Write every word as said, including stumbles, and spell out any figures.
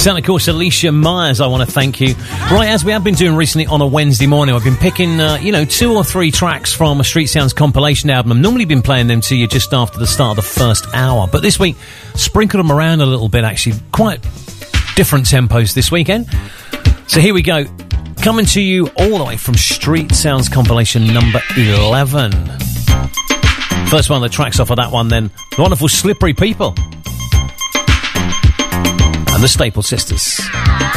And of course, Alicia Myers, I want to thank you. Right, as we have been doing recently on a Wednesday morning, I've been picking, uh, you know, two or three tracks from a Street Sounds compilation album. I've normally been playing them to you just after the start of the first hour. But this week, sprinkled them around a little bit, actually. Quite different tempos this weekend. So here we go. Coming to you all the way from Street Sounds compilation number eleven. First one of the tracks off of that one, then. The wonderful Slippery People. And the Staple Sisters.